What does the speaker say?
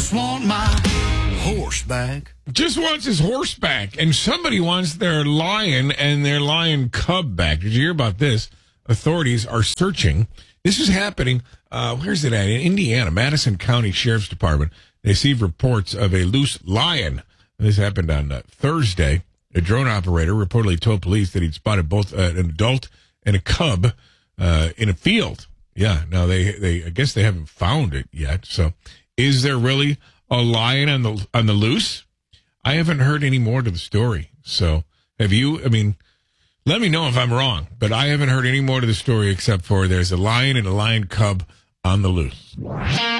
just want my horse back. Just wants his horse back, and somebody wants their lion and their lion cub back. Did you hear about this? Authorities are searching. This is happening, where's it at? In Indiana, Madison County Sheriff's Department. They received reports of a loose lion. This happened on Thursday. A drone operator reportedly told police that he'd spotted both an adult and a cub in a field. Yeah, now they I guess they haven't found it yet. So is there really a lion on the loose? I haven't heard any more to the story. So have you? I mean, let me know if I'm wrong, but I haven't heard any more to the story except for there's a lion and a lion cub on the loose.